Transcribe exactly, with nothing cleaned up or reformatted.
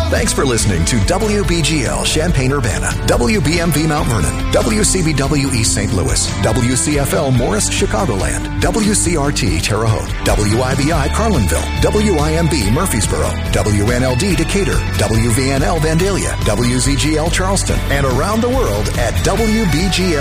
Thanks for listening to W B G L Champaign-Urbana, W B M V Mount Vernon, W C B W East Saint Louis, W C F L Morris Chicagoland, W C R T Terre Haute, W I B I Carlinville, W I M B Murfreesboro, W N L D Decatur, W V N L Vandalia, W Z G L Charleston, and around the world at W B G L.